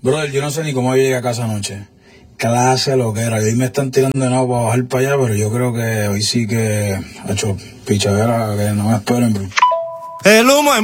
Brother, yo no sé ni cómo llegué a casa anoche. Clase lo que era. Hoy me están tirando de nuevo para bajar para allá, pero yo creo que hoy sí que ha hecho pichadera, que no me esperen, bro. El humo es